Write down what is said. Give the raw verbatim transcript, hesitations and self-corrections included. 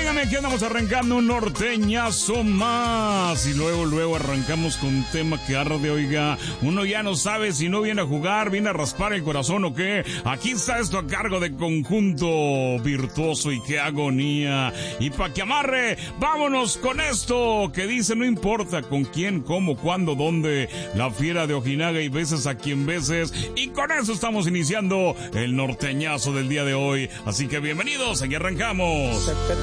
Óigame, aquí andamos arrancando un norteñazo más. Y luego, luego arrancamos con un tema que arde, oiga. Uno ya no sabe si no viene a jugar, viene a raspar el corazón o qué. Aquí está esto a cargo de Conjunto Virtuoso y qué agonía. Y pa' que amarre, vámonos con esto que dice: no importa con quién, cómo, cuándo, dónde. La fiera de Ojinaga y veces a quien veces. Y con eso estamos iniciando el norteñazo del día de hoy. Así que bienvenidos, aquí arrancamos.